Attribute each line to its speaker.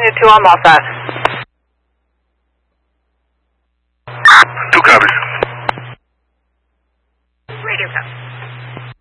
Speaker 1: Unit 2, I'm all set.
Speaker 2: 2 copies.
Speaker 1: Radio code.